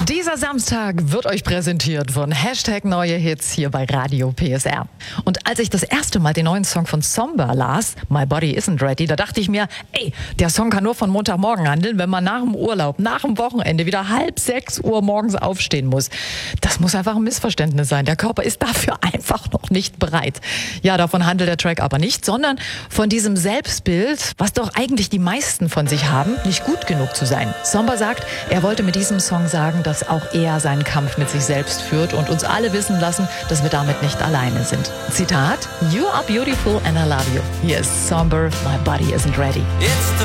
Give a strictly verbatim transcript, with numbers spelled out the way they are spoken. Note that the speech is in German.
Dieser Samstag wird euch präsentiert von Hashtag Neue Hits hier bei Radio P S R. Und als ich das erste Mal den neuen Song von Somber las, My Body Isn't Ready, da dachte ich mir, ey, der Song kann nur von Montagmorgen handeln, wenn man nach dem Urlaub, nach dem Wochenende wieder halb sechs Uhr morgens aufstehen muss. Das muss einfach ein Missverständnis sein. Der Körper ist dafür einfach noch nicht bereit. Ja, davon handelt der Track aber nicht, sondern von diesem Selbstbild, was doch eigentlich die meisten von sich haben, nicht gut genug zu sein. Somber sagt, er wollte mit diesem Song sagen, dass auch er seinen Kampf mit sich selbst führt und uns alle wissen lassen, dass wir damit nicht alleine sind. Zitat: You are beautiful and I love you. Hier ist Somber, My Body Isn't Ready.